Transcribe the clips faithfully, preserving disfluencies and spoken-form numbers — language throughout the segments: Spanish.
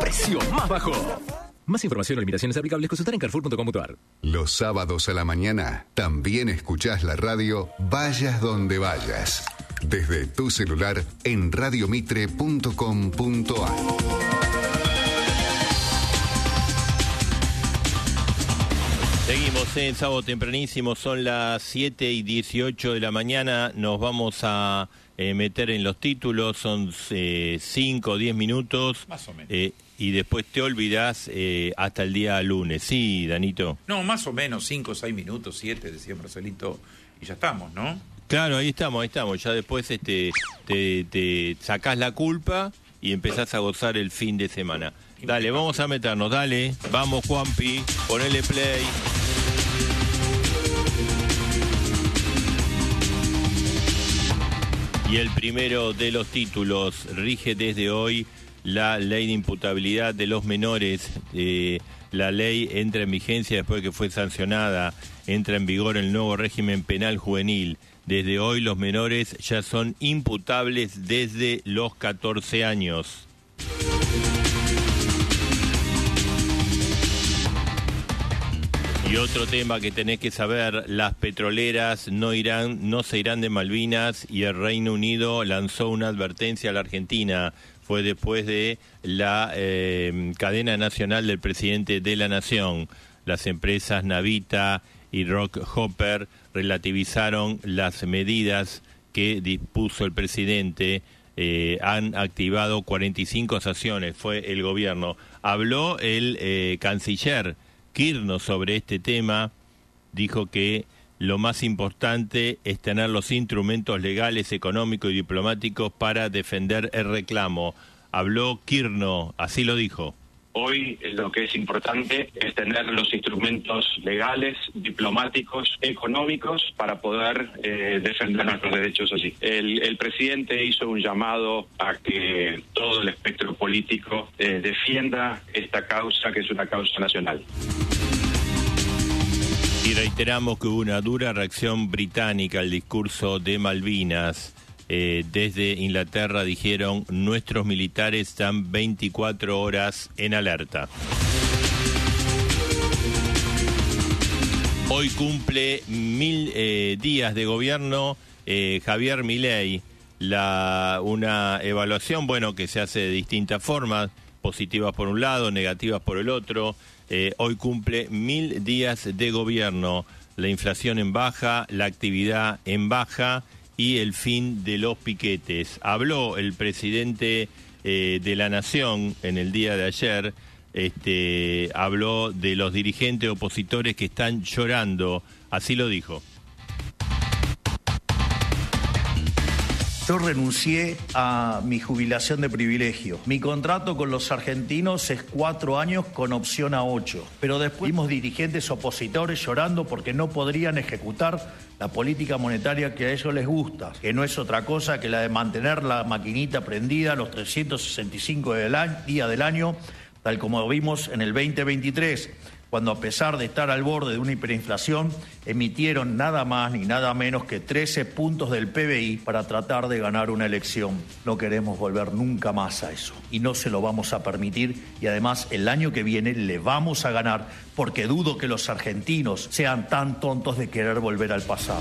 precio más bajo. Más información o limitaciones aplicables, consultar en carrefour punto com punto a r. Los sábados a la mañana también escuchás la radio Vayas Donde Vayas. Desde tu celular en radio mitre punto com punto a r. Seguimos en sábado tempranísimo, son las siete y dieciocho de la mañana, nos vamos a eh, meter en los títulos, son cinco o diez minutos. Más o menos. Eh, y después te olvidás eh, hasta el día lunes. Sí, Danito. No, más o menos, cinco o seis minutos, siete, decía Marcelito, y ya estamos, ¿no? Claro, ahí estamos, ahí estamos. Ya después este, te, te sacás la culpa y empezás a gozar el fin de semana. Dale, vamos a meternos, dale. Vamos, Juanpi, ponele play. Y el primero de los títulos: rige desde hoy la ley de imputabilidad de los menores. Eh, la ley entra en vigencia después de que fue sancionada. Entra en vigor el nuevo régimen penal juvenil. Desde hoy los menores ya son imputables desde los catorce años. Y otro tema que tenés que saber: las petroleras no irán, no se irán de Malvinas, y el Reino Unido lanzó una advertencia a la Argentina. Fue después de la eh, cadena nacional del presidente de la Nación. Las empresas Navita y Rock Hopper relativizaron las medidas que dispuso el presidente. Eh, han activado cuarenta y cinco sanciones, fue el gobierno. Habló el eh, canciller Kirchner sobre este tema, dijo que lo más importante es tener los instrumentos legales, económicos y diplomáticos para defender el reclamo. Habló Kirchner, así lo dijo. Hoy lo que es importante es tener los instrumentos legales, diplomáticos, económicos para poder eh, defender nuestros derechos allí. El, el presidente hizo un llamado a que todo el espectro político eh, defienda esta causa, que es una causa nacional. Y reiteramos que hubo una dura reacción británica al discurso de Malvinas. Eh, desde Inglaterra dijeron: nuestros militares están veinticuatro horas en alerta. Hoy cumple mil eh, días de gobierno eh, Javier Milei. La, una evaluación, bueno, que se hace de distintas formas, positivas por un lado, negativas por el otro. Eh, hoy cumple mil días de gobierno. La inflación en baja, la actividad en baja y el fin de los piquetes. Habló el presidente eh, de la Nación en el día de ayer, este, habló de los dirigentes opositores que están llorando, así lo dijo. Yo renuncié a mi jubilación de privilegio. Mi contrato con los argentinos es cuatro años con opción a ocho. Pero después vimos dirigentes opositores llorando porque no podrían ejecutar la política monetaria que a ellos les gusta, que no es otra cosa que la de mantener la maquinita prendida los trescientos sesenta y cinco días del año, tal como vimos en el veinte veintitrés. Cuando, a pesar de estar al borde de una hiperinflación, emitieron nada más ni nada menos que trece puntos del P B I para tratar de ganar una elección. No queremos volver nunca más a eso y no se lo vamos a permitir, y además el año que viene le vamos a ganar, porque dudo que los argentinos sean tan tontos de querer volver al pasado.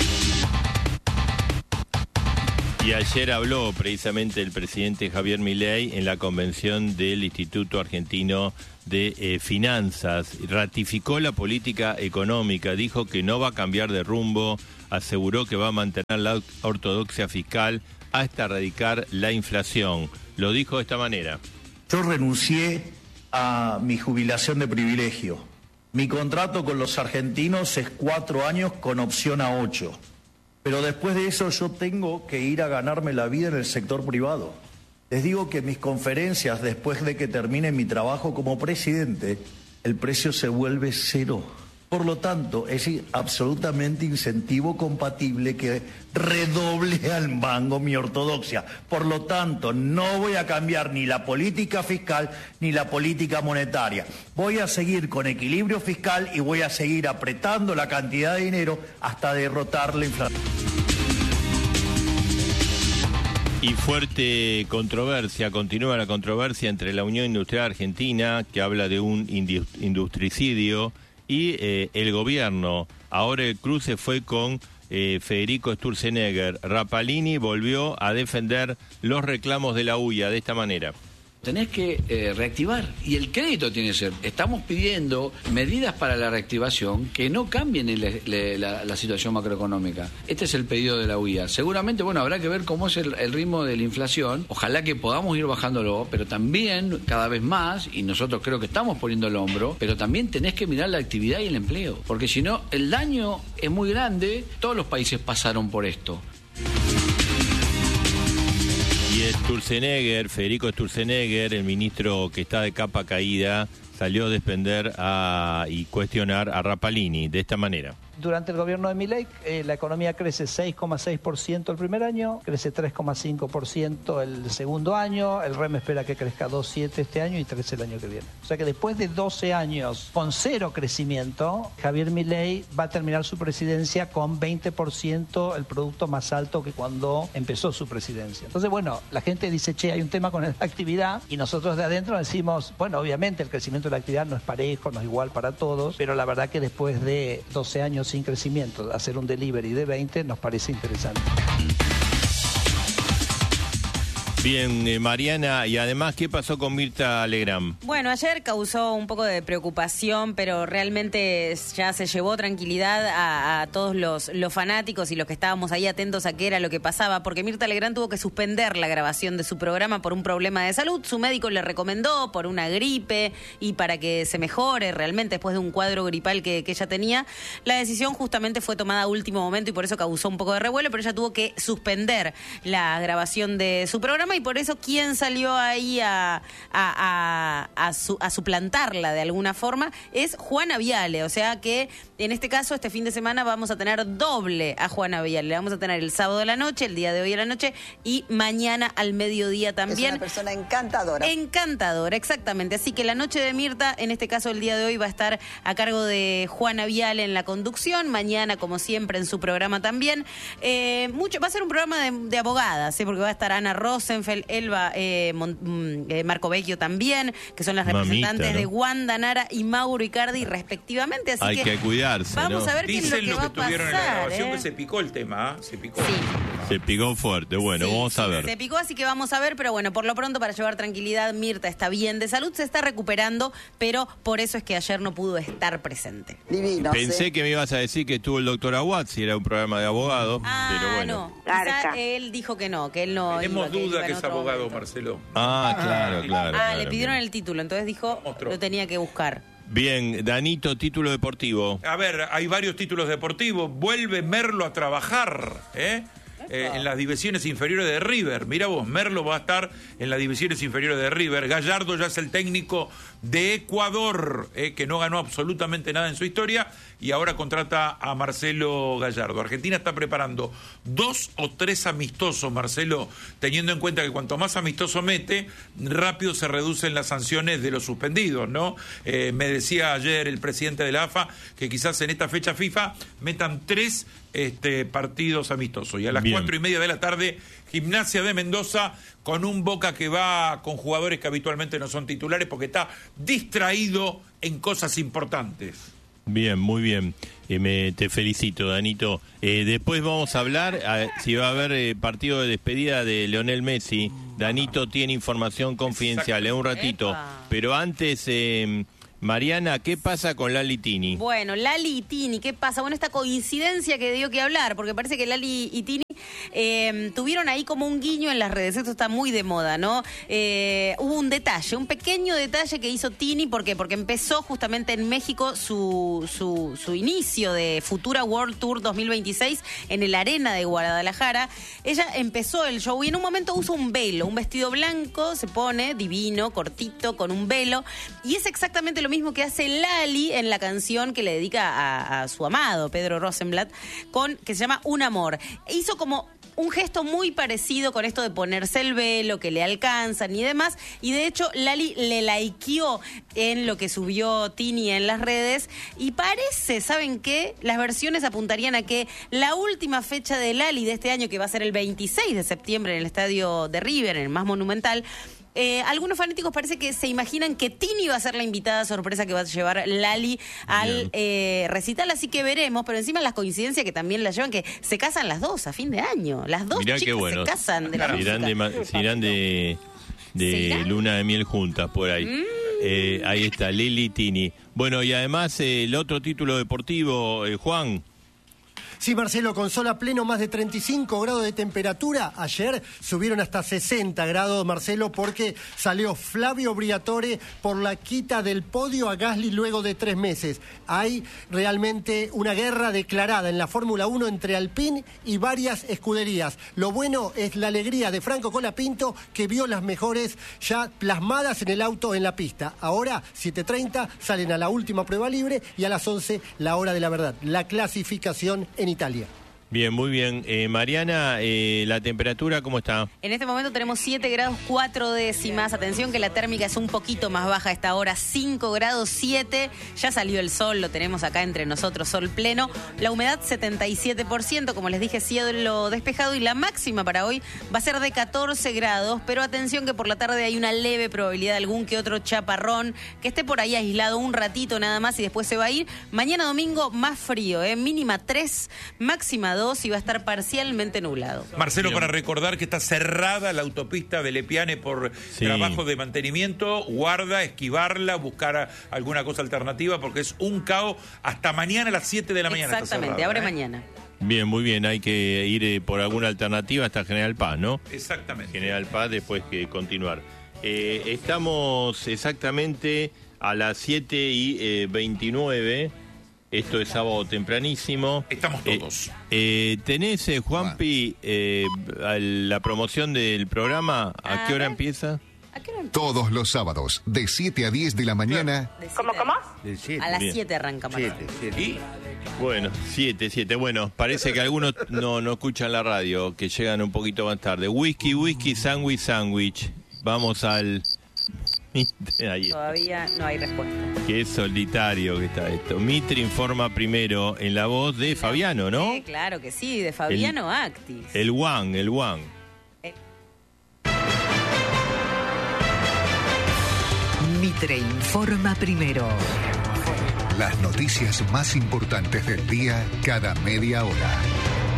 Y ayer habló precisamente el presidente Javier Milei en la convención del Instituto Argentino de eh, Finanzas. Ratificó la política económica, dijo que no va a cambiar de rumbo, aseguró que va a mantener la ortodoxia fiscal hasta erradicar la inflación. Lo dijo de esta manera. Yo renuncié a mi jubilación de privilegio. Mi contrato con los argentinos es cuatro años con opción a ocho. Pero después de eso yo tengo que ir a ganarme la vida en el sector privado. Les digo que mis conferencias, después de que termine mi trabajo como presidente, el precio se vuelve cero. Por lo tanto, es absolutamente incentivo compatible que redoble al mango mi ortodoxia. Por lo tanto, no voy a cambiar ni la política fiscal ni la política monetaria. Voy a seguir con equilibrio fiscal y voy a seguir apretando la cantidad de dinero hasta derrotar la inflación. Y fuerte controversia, continúa la controversia entre la Unión Industrial Argentina, que habla de un industricidio, y eh, el gobierno. Ahora el cruce fue con eh, Federico Sturzenegger. Rapalini volvió a defender los reclamos de la U I A de esta manera. Tenés que eh, reactivar, y el crédito tiene que ser. Estamos pidiendo medidas para la reactivación que no cambien el, le, la, la situación macroeconómica. Este es el pedido de la U I A. Seguramente, bueno, habrá que ver cómo es el, el ritmo de la inflación. Ojalá que podamos ir bajándolo, pero también cada vez más, y nosotros creo que estamos poniendo el hombro, pero también tenés que mirar la actividad y el empleo, porque si no, el daño es muy grande. Todos los países pasaron por esto. Y Sturzenegger, Federico Sturzenegger, el ministro que está de capa caída, salió a defender a, y cuestionar a Rapalini de esta manera. Durante el gobierno de Milei, eh, la economía crece seis coma seis por ciento el primer año, crece tres coma cinco por ciento el segundo año, el R E M espera que crezca dos coma siete por ciento este año y tres por ciento el año que viene. O sea que después de doce años con cero crecimiento, Javier Milei va a terminar su presidencia con veinte por ciento, el producto más alto que cuando empezó su presidencia. Entonces, bueno, la gente dice, che, hay un tema con la actividad, y nosotros de adentro decimos, bueno, obviamente el crecimiento de la actividad no es parejo, no es igual para todos, pero la verdad que después de doce años sin crecimiento, hacer un delivery de veinte nos parece interesante. Bien, eh, Mariana, y además, ¿qué pasó con Mirta Legrand? Bueno, ayer causó un poco de preocupación, pero realmente ya se llevó tranquilidad a, a todos los, los fanáticos y los que estábamos ahí atentos a qué era lo que pasaba, porque Mirta Legrand tuvo que suspender la grabación de su programa por un problema de salud. Su médico le recomendó por una gripe y para que se mejore realmente después de un cuadro gripal que, que ella tenía. La decisión justamente fue tomada a último momento y por eso causó un poco de revuelo, pero ella tuvo que suspender la grabación de su programa. Y por eso, ¿quién salió ahí a, a, a, a, su, a suplantarla de alguna forma? Es Juana Viale. O sea que, en este caso, este fin de semana vamos a tener doble a Juana Viale. Le vamos a tener el sábado a la noche, el día de hoy a la noche, y mañana al mediodía también. Es una persona encantadora. Encantadora, exactamente. Así que la noche de Mirta, en este caso el día de hoy, va a estar a cargo de Juana Viale en la conducción. Mañana, como siempre, en su programa también. Eh, mucho, va a ser un programa de, de abogadas, ¿eh? Porque va a estar Ana Rosenfeld, Elba eh, Mon, eh, Marco Vecchio también, que son las representantes, Mamita, ¿no?, de Wanda Nara y Mauro Icardi respectivamente. Así Hay que, que cuidarse, vamos, ¿no?, a ver qué es lo que, lo va que a tuvieron pasar, en la grabación, ¿eh? que se picó el tema, ¿eh? Se picó. Sí. Se picó fuerte, bueno, sí, vamos a ver. Se picó, así que vamos a ver, pero bueno, por lo pronto, para llevar tranquilidad, Mirta está bien de salud, se está recuperando, pero por eso es que ayer no pudo estar presente. Divino. Pensé ¿sí? que me ibas a decir que estuvo el doctor Aguad, si era un programa de abogados, ah, pero bueno. no, quizá él dijo que no, que él no. Tenemos iba, duda que, que es abogado, momento. Marcelo. Ah, claro, claro. Ah, claro, le pidieron bien. el título, entonces dijo, Mostró. lo tenía que buscar. Bien, Danito, título deportivo. A ver, hay varios títulos deportivos. Vuelve Merlo a trabajar, ¿eh? Eh, en las divisiones inferiores de River. Mira vos, Merlo va a estar en las divisiones inferiores de River. Gallardo ya es el técnico de Ecuador, eh, que no ganó absolutamente nada en su historia, y ahora contrata a Marcelo Gallardo. Argentina está preparando dos o tres amistosos, Marcelo, teniendo en cuenta que cuanto más amistoso mete, rápido se reducen las sanciones de los suspendidos, ¿no? Eh, me decía ayer el presidente de la A F A que quizás en esta fecha FIFA metan tres este, partidos amistosos. Y a las Bien. cuatro y media de la tarde, Gimnasia de Mendoza, con un Boca que va con jugadores que habitualmente no son titulares porque está distraído en cosas importantes. Bien, muy bien. Eh, me, te felicito, Danito. Eh, después vamos a hablar eh, si va a haber eh, partido de despedida de Lionel Messi. Danito tiene información confidencial, en un ratito. Epa. Pero antes, eh, Mariana, ¿qué pasa con Lali Tini? Bueno, Lali y Tini, ¿qué pasa? Bueno, esta coincidencia que dio que hablar, porque parece que Lali y Tini Eh, tuvieron ahí como un guiño en las redes, esto está muy de moda, ¿no? Eh, hubo un detalle, un pequeño detalle que hizo Tini, ¿por qué? Porque empezó justamente en México su, su, su inicio de Futura World Tour dos mil veintiséis en el Arena de Guadalajara. Ella empezó el show y en un momento usa un velo, un vestido blanco, se pone divino, cortito, con un velo, y es exactamente lo mismo que hace Lali en la canción que le dedica a, a su amado, Pedro Rosenblatt, con, que se llama Un Amor. Hizo como un gesto muy parecido con esto de ponerse el velo, que le alcanzan y demás. Y de hecho, Lali le likeó en lo que subió Tini en las redes. Y parece, ¿saben qué? Las versiones apuntarían a que la última fecha de Lali de este año, que va a ser el veintiséis de septiembre en el estadio de River, en el más monumental, Eh, algunos fanáticos parece que se imaginan que Tini va a ser la invitada sorpresa que va a llevar Lali al eh, recital, así que veremos, pero encima las coincidencias que también la llevan, que se casan las dos a fin de año, las dos Mirá chicas qué bueno. se casan de la se irán música. de, se irán de, de ¿Se luna de miel juntas por ahí. Mm. Eh, ahí está, Lili Tini. Bueno, y además eh, el otro título deportivo, eh, Juan. Sí, Marcelo, con sol a pleno, más de treinta y cinco grados de temperatura. Ayer subieron hasta sesenta grados, Marcelo, porque salió Flavio Briatore por la quita del podio a Gasly luego de tres meses. Hay realmente una guerra declarada en la Fórmula uno entre Alpine y varias escuderías. Lo bueno es la alegría de Franco Colapinto, que vio las mejores ya plasmadas en el auto en la pista. Ahora, siete treinta, salen a la última prueba libre y a las once la hora de la verdad, la clasificación en Italia. Bien, muy bien. Eh, Mariana, eh, ¿la temperatura cómo está? En este momento tenemos siete grados cuatro décimas. Atención que la térmica es un poquito más baja a esta hora, cinco grados siete. Ya salió el sol, lo tenemos acá entre nosotros, sol pleno. La humedad setenta y siete por ciento, como les dije, cielo despejado. Y la máxima para hoy va a ser de catorce grados. Pero atención que por la tarde hay una leve probabilidad de algún que otro chaparrón, que esté por ahí aislado un ratito nada más y después se va a ir. Mañana domingo más frío, ¿eh? Mínima tres, máxima dos. Y va a estar parcialmente nublado. Marcelo, para recordar que está cerrada la autopista de Lepiane por sí. trabajo de mantenimiento, guarda, esquivarla, buscar a, alguna cosa alternativa, porque es un caos hasta mañana a las siete de la mañana. Exactamente, está cerrada, abre ¿eh? mañana. Bien, muy bien, hay que ir eh, por alguna alternativa hasta General Paz, ¿no? Exactamente. General Paz, después que continuar. Eh, estamos exactamente a las siete y eh, veintinueve. Esto es sábado tempranísimo. Estamos todos. Eh, eh, ¿Tenés, eh, Juanpi, eh, la promoción del programa? ¿A, ¿A qué hora ver. empieza? ¿A qué hora empieza? Todos los sábados, de siete a diez de la mañana. ¿Cómo, cómo? A las siete arranca, siete, siete. Y, bueno, siete, siete. Bueno, parece que algunos no, no escuchan la radio, que llegan un poquito más tarde. Whisky, whisky, sándwich, sándwich. Vamos al... Ahí Todavía no hay respuesta. Qué solitario que está esto. Mitre informa primero en la voz de Fabiano, ¿no? Sí, claro que sí, de Fabiano el, Actis. El Juan, el Juan. El... Mitre informa primero. Las noticias más importantes del día cada media hora.